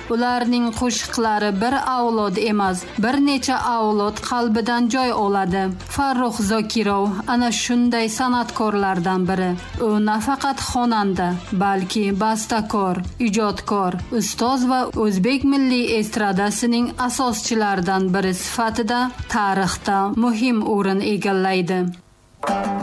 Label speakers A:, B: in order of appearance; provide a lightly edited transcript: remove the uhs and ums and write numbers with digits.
A: Ularning qo'shiqlari bir avlod emas, bir necha avlod qalbidan joy oladi. Farruh Zokirov ana shunday san'atkorlardan biri. U nafaqat xonanda, balki bastakor, ijodkor, ustoz va o'zbek milliy estradasining asoschilaridan biri sifatida tarixda muhim o'rin egallaydi.